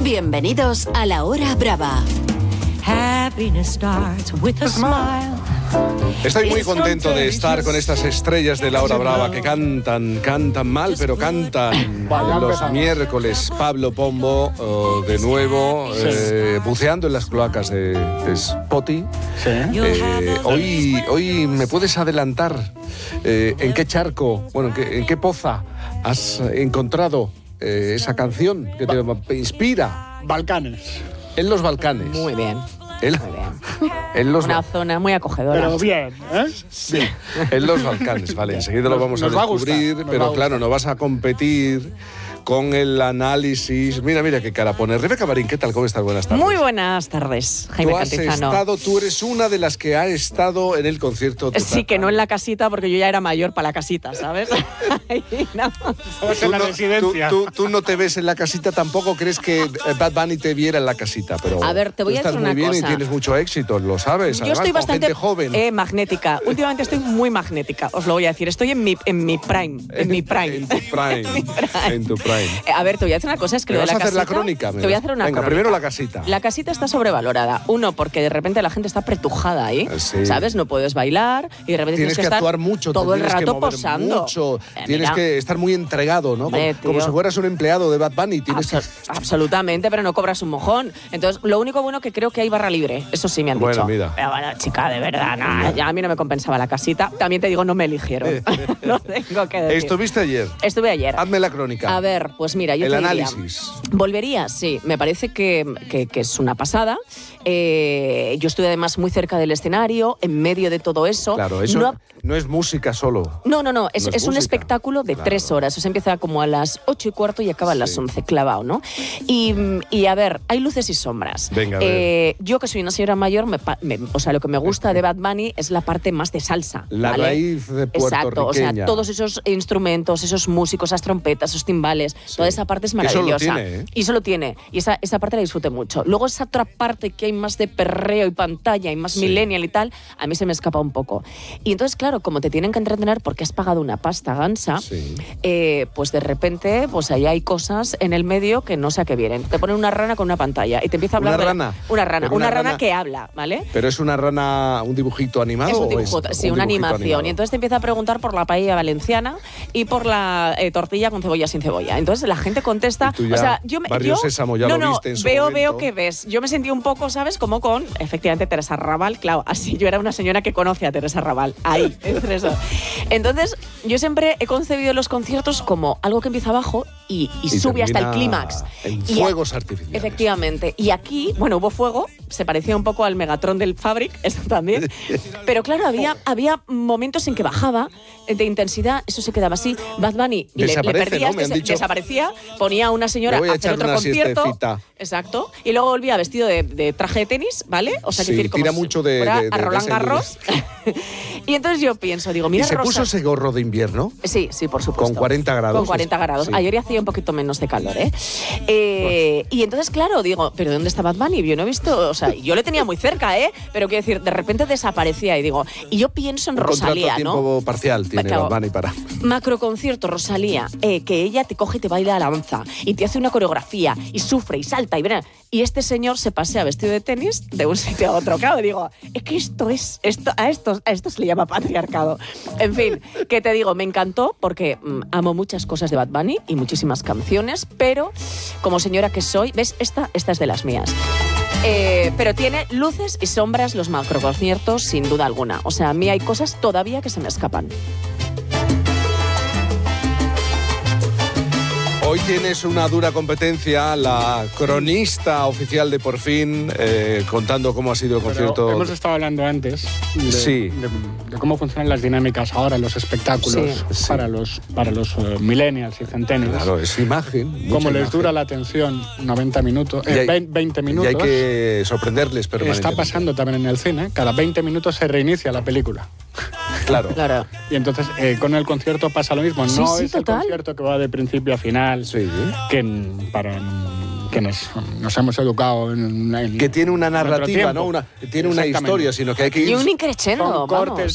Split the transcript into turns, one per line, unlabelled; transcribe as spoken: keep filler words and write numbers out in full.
Bienvenidos a La Hora Brava.
Estoy muy contento de estar con estas estrellas de La Hora Brava que cantan, cantan mal, pero cantan los miércoles. Pablo Pombo, oh, de nuevo,
Sí.
eh, buceando en las cloacas de, de Spotify.
Sí.
Eh, hoy, hoy me puedes adelantar eh, en qué charco, bueno, en qué, en qué poza has encontrado eh, esa canción que te inspira.
Balcanes.
En los Balcanes.
Muy bien.
En,
Muy bien.
en los
Una zona muy acogedora.
Pero bien, ¿eh?
Sí, en los Balcanes, vale, enseguida lo
Nos-
vamos a
nos va a gustar,
descubrir,
nos va
pero
a
claro,
gustar.
no vas a competir con el análisis. Mira, mira qué cara pone. Rebeca Marín, ¿qué tal? ¿Cómo estás? Buenas tardes.
Muy buenas tardes, Jaime
Tú has
Cantizano.
estado, tú eres una de las que ha estado en el concierto. de
Sí, que
Tata.
no en la casita, porque yo ya era mayor para la casita, ¿sabes? Ahí, no.
Estamos
Tú
en la
no,
residencia.
tú- tú- tú no te ves en la casita tampoco, crees que eh, Bad Bunny te viera en la casita, pero
A ver, te voy
tú
a
estás
decir
muy
una
bien
cosa.
y tienes mucho éxito, lo sabes.
Yo
además,
estoy
con
bastante
gente joven.
eh, magnética. Últimamente estoy muy magnética, os lo voy a decir. Estoy en mi, en mi prime. En mi prime.
En tu prime.
En mi prime.
En tu prime.
Eh, A ver, te voy a decir una cosa, es que
¿Me
lo de
vas
la
a hacer la
casita-
crónica?
Te voy a hacer una
Venga,
crónica.
primero la casita.
La casita está sobrevalorada. Uno, porque de repente la gente está pretujada ahí,
Sí.
¿sabes? No puedes bailar y de repente
Tienes
tienes,
que
estar
actuar mucho,
todo
te
el
tienes que
rato
mover
posando.
mucho,
Eh,
tienes
mira.
que estar muy entregado, ¿no?
Hombre,
Como
tío.
si fueras un empleado de Bad Bunny. Tienes que...
Abso- absolutamente, pero no cobras un mojón. Entonces, lo único bueno que creo que hay barra libre. Eso sí me han
Bueno,
dicho.
mira.
Pero bueno, chica, de verdad, no, ya a mí no me compensaba la casita. También te digo, no me eligieron. No tengo que decir.
¿Estuviste ayer?
Estuve ayer.
Hazme la crónica.
A ver, pues mira, yo
El
te diría,
análisis.
volvería, sí, me parece que, que- que es una pasada. Eh, yo estuve además muy cerca del escenario, en medio de todo eso.
Claro, eso
No,
no, es música solo.
no, no, no, es,
No es
es un
música.
espectáculo de
Claro.
tres horas. O sea, empieza como a las ocho y cuarto y acaba a las
Sí.
once, clavado, ¿no? Y, y a ver, hay luces y sombras.
Venga, a ver.
Eh, yo que soy una señora mayor, me pa- me- o sea, lo que me gusta de Bad Bunny es la parte más de salsa.
La
¿vale?
raíz de
Exacto, o sea,
puertorriqueña.
todos esos instrumentos, esos músicos, esas trompetas, esos timbales,
Sí.
toda esa parte es
Que eso lo
maravillosa.
tiene, ¿eh?
Y eso lo tiene. Y esa, esa parte la disfruté mucho. Luego esa otra parte que hay más de perreo y pantalla y más
Sí.
millennial y tal, a mí se me escapa un poco. Y entonces, claro, como te tienen que entretener porque has pagado una pasta gansa,
Sí.
eh, pues de repente, pues ahí hay cosas en el medio que no sé a qué vienen. Te ponen una rana con una pantalla y te empieza a hablar
¿Una
de-
rana?
Una rana.
Pero
Una,
una
rana,
rana-
que habla, ¿vale?
¿Pero es una rana, un dibujito animado?
Es un
o
dibujo,
es
sí,
un
una
dibujito
animación.
animado?
Y entonces te empieza a preguntar por la paella valenciana y por la eh, tortilla con cebolla sin cebolla. Entonces la gente contesta.
Y tú ya,
o sea, yo me.
Barrio
yo-
Sésamo, ya
no,
lo
no,
viste en su
veo,
momento.
veo que ves. Yo me sentí un poco, ¿sabes? Como con, efectivamente, Teresa Raval. Claro, así yo era una señora que conoce a Teresa Raval. Ahí, entre eso. Entonces, yo siempre he concebido los conciertos como algo que empieza abajo y, y
Y
sube hasta el
termina
clímax.
en
Y a-
fuegos artificiales.
Efectivamente. Y aquí, bueno, hubo fuego, se parecía un poco al Megatron del Fabric, eso también. Pero claro, había, había momentos en que bajaba de intensidad, eso se quedaba así. Bad Bunny le, le
Desaparece,
perdías,
¿no? Me han
desa-
dicho.
desaparecía, ponía a una señora
Me voy a
a hacer
echar
otro
una
concierto.
siestecita.
Exacto. Y luego volvía vestido de, de traje de tenis, ¿vale? O sea,
Sí,
que decir, como
tira
si
mucho de-
fuera
de- de-
a
de
Roland
ese
Garros. Y entonces yo pienso, digo, mira,
¿Y se
Rosa-
puso ese gorro de invierno?
Sí, sí, por supuesto.
Con cuarenta grados.
Con cuarenta grados.
Sí.
Ayer hacía un poquito menos de calor, ¿eh? Eh, y entonces, claro, digo, ¿pero dónde está Bad Bunny? Yo no he visto, o sea, yo le tenía muy cerca, ¿eh? Pero quiero decir, de repente desaparecía y digo, y yo pienso en
Un
Rosalía,
contrato a
¿no?
tiempo parcial tiene
Claro.
Bad Bunny para...
Macro concierto, Rosalía, eh, que ella te coge y te baila a la danza y te hace una coreografía y sufre y salta y verá. Y este señor se pasea vestido de tenis de un sitio a otro. Claro, digo, es que esto es, esto, a, estos, a esto se le llama patriarcado. En fin, que te digo, me encantó porque mm, amo muchas cosas de Bad Bunny y muchísimas canciones, pero como señora que soy, ¿ves? Esta, esta es de las mías. Eh, pero tiene luces y sombras los macroconciertos, sin duda alguna. O sea, a mí hay cosas todavía que se me escapan.
Hoy tienes una dura competencia, la cronista oficial de Por Fin, eh, contando cómo ha sido el
Pero
concierto.
hemos estado hablando antes de,
Sí.
de, de cómo funcionan las dinámicas ahora en los espectáculos
Sí.
Sí.
para los, para los eh, millennials y centennials.
Claro, es imagen. mucha
Cómo les
imagen.
dura la atención noventa minutos,
Y
eh,
hay-
vein- veinte
Y
minutos.
hay que sorprenderles
Está
permanentemente.
pasando también en el cine. Cada veinte minutos se reinicia la película.
Claro.
Claro.
Y entonces eh, con el concierto pasa lo mismo.
Sí,
no
sí,
es
total.
el concierto que va de principio a final,
Sí.
que en- para que nos, nos hemos educado en, en-
Que tiene una
en otro
narrativa,
tiempo.
¿no? Una, tiene una
Exactamente.
historia, sino que hay que ir...
Y un increchendo,
Son
vamos.
cortes